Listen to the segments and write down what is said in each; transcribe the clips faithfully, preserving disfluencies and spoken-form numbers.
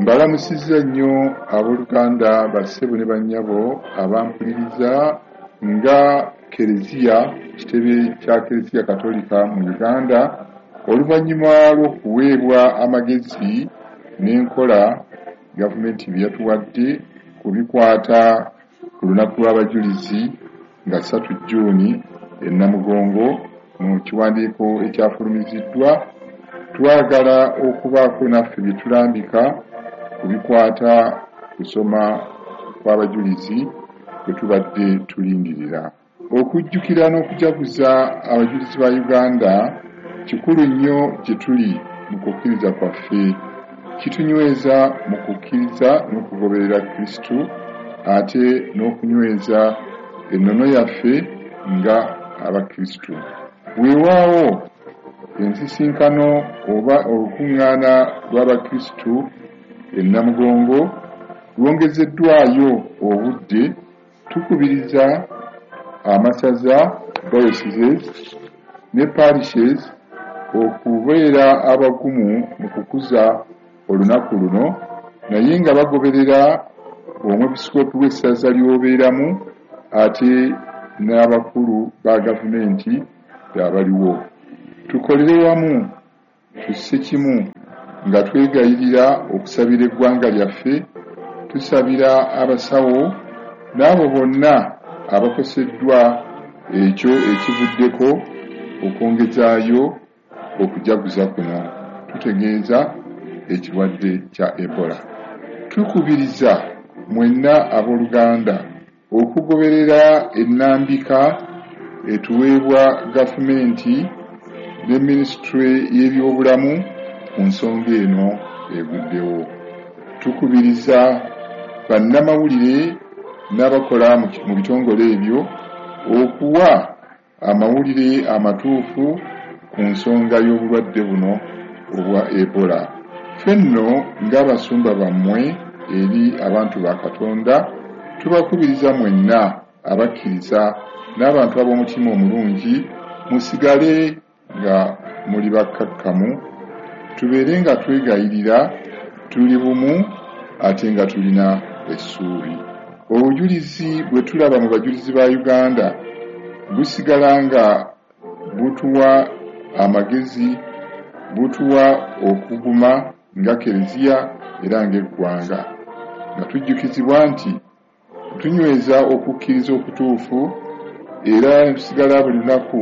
Mbalamusizza nnyo abooluganda bassebo ne bannyabo abampuliriza nga Kereziya, kitebe kya Kereziya Katolika mu Uganda, oluvannyuma lw'okuweebwa amagezi n'enkola gavumenti bye yatuwadde ku bikwata ku lunaku lw'abajulizi nga ssatu Juuni e Namugongo mu kiwandiiko ekyafulumiziddwa. Twagala okubaako naffe bye tulambika ku bikwata kusoma kw'abajulizi kwe tubadde tulindirira. Okujjukira n'okujaguza abajulizi ba Uganda kikulu nnyo gye tuli mu kukkiriza kwaffe. Kitunyweza mu kukkiriza n'okugoberera Kristo ate n'okunyweza ennono yaffe nga abakristo. Weewaawo ensisinkano oba olukuŋŋaana lw'abakristo e Namugongo lwongezeddwayo obudde. Tukubiriza amasaza dioceses ne parishes okubeera abagumu mu kukuza olunaku luno, naye nga bagoberera omwepisikoopi w'essaza ly'obeeramu ate n'abakulu ba gavumenti abaliwo. Tukolere wamu, tusse kimu nga twegayirira okusabira eggwanga lyaffe, tusabira abasawo n'abo bonna abakoseddwa ekyo ekivuddeko okwongezaayo okujaguza kuno, tutegeeza ekirwadde kya Ebola. Tukubiriza mwenna abooluganda okugoberera ennambika etuweebwa gavumenti ne minisitule y'ebyobulamu ku nsonga eno eguddewo. Tukubiriza bannamawulire n'abakola mu bitongole ebyo okuwa amawulire amatuufu ku nsonga y'obulwadde buno obwa Ebola. Ffenno ng'abasumba bammwe eri abantu ba Katonda tubakubiriza mwenna abakkiriza n'abantu ab'omutima omulungi musigale nga muli bakkakkamu, tubeere nga twegayirira, tuli bumu ate nga tulina essuubi. Obujulizi bwe tulaba mu bajulizi ba Uganda busigala nga butuwa amagezi, butuwa okuguma nga Kereziya era ng'eggwanga, nga tujjukizibwa nti tunyweza okukkiriza okutuufu era tusigala buli lunaku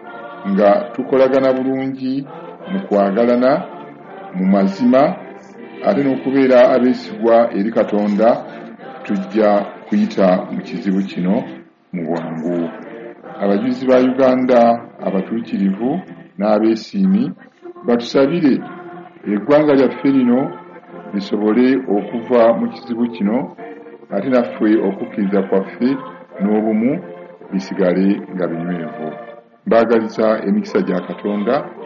nga tukolagana bulungi mu kwagalana mu mazima ate n'okubeera abeesigwa eri Katonda. Tujja kuyita mu kizibu kino mu bwangu. Abajulizi ba Uganda abatuukirivu n'abeesiimi batusabire eggwanga lyaffe lino lisobole okuva mu kizibu kino ate naffe okukkiriza kwaffe n'obumu bisigale nga binywevu. Mbaagaliza emikisa gya Katonda